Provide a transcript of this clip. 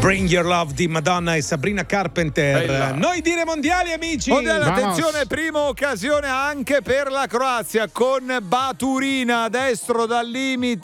Bring Your Love di Madonna e Sabrina Carpenter. Noi dire mondiali, amici. Mondiale, attenzione, prima occasione anche per la Croazia con Baturina, destro dal limite.